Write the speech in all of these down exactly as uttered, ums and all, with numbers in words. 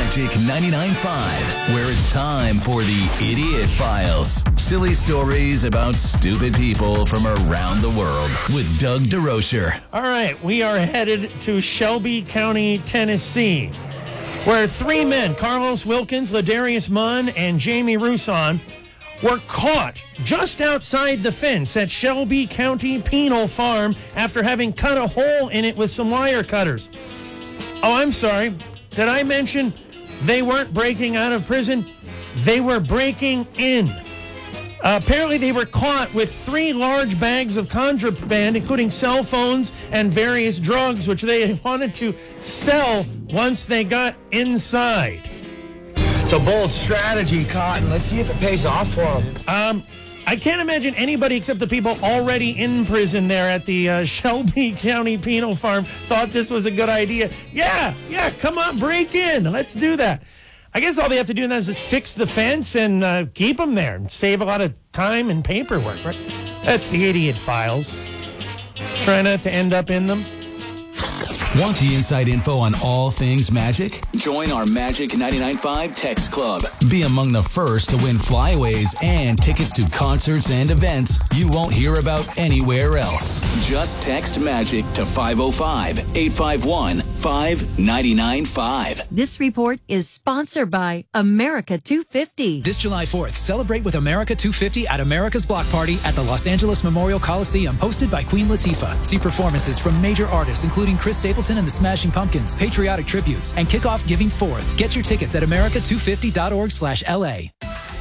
Magic ninety-nine point five, where it's time for the Idiot Files. Silly stories about stupid people from around the world with Doug DeRocher. All right, we are headed to Shelby County, Tennessee, where three men, Carlos Wilkins, Ladarius Munn, and Jamie Rousson, were caught just outside the fence at Shelby County Penal Farm after having cut a hole in it with some wire cutters. Oh, I'm sorry. Did I mention they weren't breaking out of prison? They were breaking in. Uh, apparently, they were caught with three large bags of contraband, including cell phones and various drugs, which they wanted to sell once they got inside. It's a bold strategy, Cotton. Let's see if it pays off for them. Um, I can't imagine anybody except the people already in prison there at the uh, Shelby County Penal Farm thought this was a good idea. Yeah, yeah, come on, break in. Let's do that. I guess all they have to do now is just fix the fence and uh, keep them there and save a lot of time and paperwork, right? That's the Idiot Files. Try not to end up in them. Want the inside info on all things Magic? Join our Magic ninety-nine point five text club. Be among the first to win flyaways and tickets to concerts and events you won't hear about anywhere else. Just text MAGIC to five oh five, eight five one, five nine nine five. This report is sponsored by America two fifty. This July fourth, celebrate with America two fifty at America's Block Party at the Los Angeles Memorial Coliseum, hosted by Queen Latifah. See performances from major artists including Chris Stapleton and the Smashing Pumpkins, patriotic tributes, and kick off Giving Forth. Get your tickets at america two fifty dot org slash L A.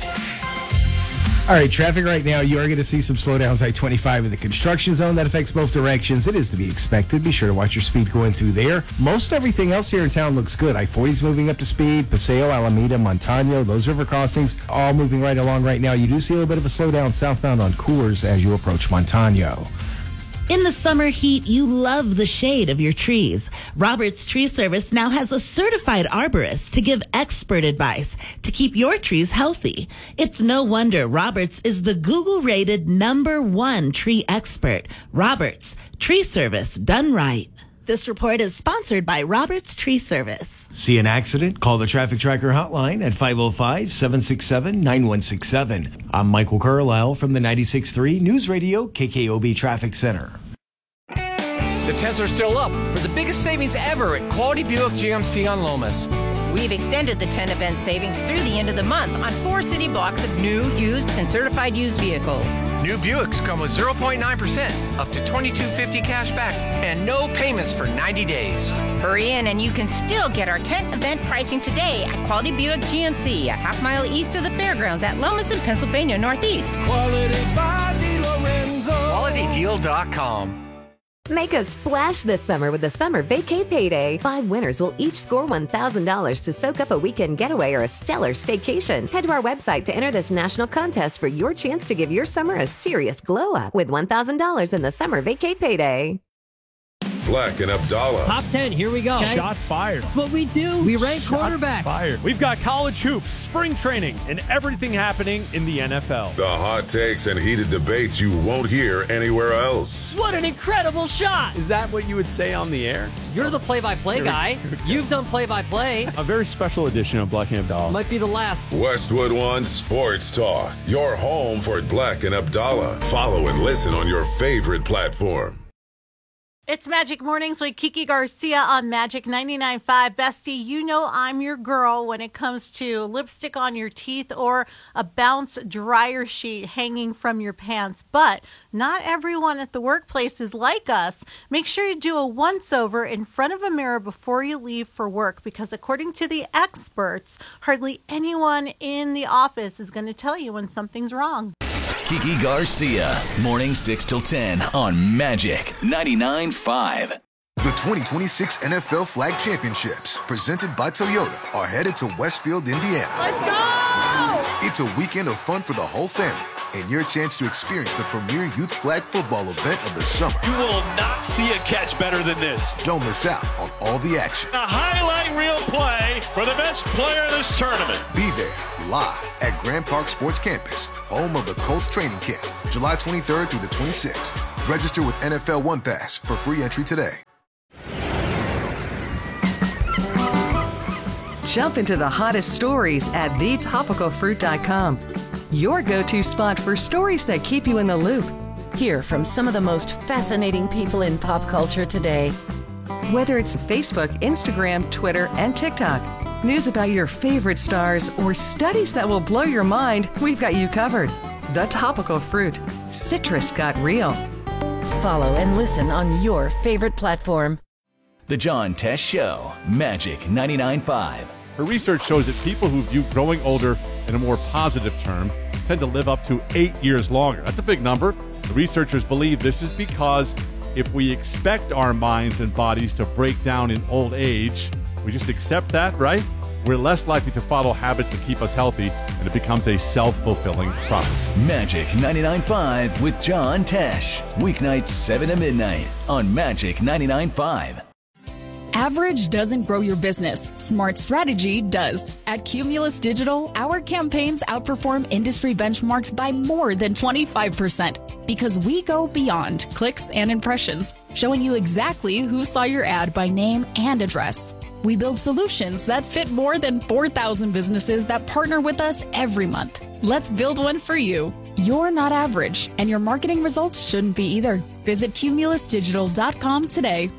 All right, traffic right now, you are going to see some slowdowns I twenty-five in the construction zone. That affects both directions. It is to be expected. Be sure to watch your speed going through there. Most everything else here in town looks good. I forty is moving up to speed. Paseo, Alameda, Montano, those river crossings, all moving right along right now. You do see a little bit of a slowdown southbound on Coors as you approach Montano. In the summer heat, you love the shade of your trees. Roberts Tree Service now has a certified arborist to give expert advice to keep your trees healthy. It's no wonder Roberts is the Google-rated number one tree expert. Roberts Tree Service, done right. This report is sponsored by Roberts Tree Service. See an accident? Call the Traffic Tracker hotline at five oh five, seven six seven, nine one six seven. I'm Michael Carlisle from the ninety-six point three News Radio K K O B Traffic Center. The tents are still up for the biggest savings ever at Quality Buick G M C on Lomas. We've extended the tent event savings through the end of the month on four city blocks of new, used, and certified used vehicles. New Buicks come with zero point nine percent, up to twenty-two fifty cash back, and no payments for ninety days. Hurry in and you can still get our tent event pricing today at Quality Buick G M C, a half mile east of the fairgrounds at Lomas in Pennsylvania Northeast. Quality by DeLorenzo. quality deal dot com. Make a splash this summer with the Summer Vacay Payday. Five winners will each score one thousand dollars to soak up a weekend getaway or a stellar staycation. Head to our website to enter this national contest for your chance to give your summer a serious glow up with one thousand dollars in the Summer Vacay Payday. Black and Abdallah. Top ten, here we go. Okay. Shots fired. That's what we do. We rank Shots quarterbacks. Fired. We've got college hoops, spring training, and everything happening in the N F L. The hot takes and heated debates you won't hear anywhere else. What an incredible shot. Is that what you would say on the air? You're the play-by-play guy. You've done play-by-play. A very special edition of Black and Abdallah. Might be the last. Westwood One Sports Talk. Your home for Black and Abdallah. Follow and listen on your favorite platform. It's Magic Mornings with Kiki Garcia on Magic ninety-nine point five. Bestie, you know I'm your girl when it comes to lipstick on your teeth or a bounce dryer sheet hanging from your pants. But not everyone at the workplace is like us. Make sure you do a once-over in front of a mirror before you leave for work, because according to the experts, hardly anyone in the office is going to tell you when something's wrong. Kiki Garcia, morning six till ten on Magic ninety-nine point five. The twenty twenty-six N F L Flag Championships, presented by Toyota, are headed to Westfield, Indiana. Let's go! It's a weekend of fun for the whole family and your chance to experience the premier youth flag football event of the summer. You will not see a catch better than this. Don't miss out on all the action. A highlight reel play for the best player in this tournament. Be there live at Grand Park Sports Campus, home of the Colts training camp, July twenty-third through the twenty-sixth. Register with N F L One Pass for free entry today. Jump into the hottest stories at the topical fruit dot com. Your go-to spot for stories that keep you in the loop. Hear from some of the most fascinating people in pop culture today. Whether it's Facebook, Instagram, Twitter, and TikTok, news about your favorite stars, or studies that will blow your mind, we've got you covered. The Topical Fruit. Citrus got real. Follow and listen on your favorite platform. The John Tesh Show, Magic ninety-nine point five. Her research shows that people who view growing older in a more positive term tend to live up to eight years longer. That's a big number. The researchers believe this is because if we expect our minds and bodies to break down in old age, we just accept that, right? We're less likely to follow habits that keep us healthy, and it becomes a self-fulfilling prophecy. Magic ninety-nine point five with John Tesh. Weeknights seven to midnight on Magic ninety-nine point five. Average doesn't grow your business. Smart strategy does. At Cumulus Digital, our campaigns outperform industry benchmarks by more than twenty-five percent because we go beyond clicks and impressions, showing you exactly who saw your ad by name and address. We build solutions that fit more than four thousand businesses that partner with us every month. Let's build one for you. You're not average, and your marketing results shouldn't be either. Visit cumulus digital dot com today.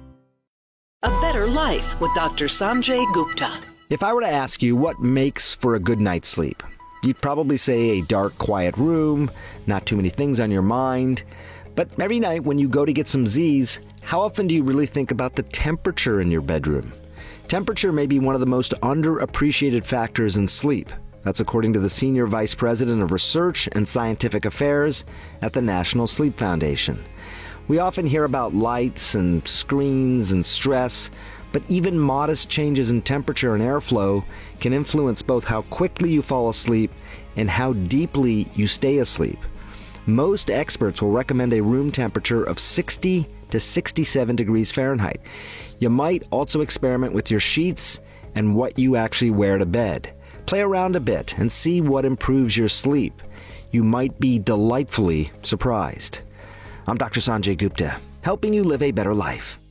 A Better Life with Doctor Sanjay Gupta. If I were to ask you what makes for a good night's sleep, you'd probably say a dark, quiet room, not too many things on your mind. But every night when you go to get some Z's, how often do you really think about the temperature in your bedroom? Temperature may be one of the most underappreciated factors in sleep. That's according to the Senior Vice President of Research and Scientific Affairs at the National Sleep Foundation. We often hear about lights and screens and stress, but even modest changes in temperature and airflow can influence both how quickly you fall asleep and how deeply you stay asleep. Most experts will recommend a room temperature of sixty to sixty-seven degrees Fahrenheit. You might also experiment with your sheets and what you actually wear to bed. Play around a bit and see what improves your sleep. You might be delightfully surprised. I'm Doctor Sanjay Gupta, helping you live a better life.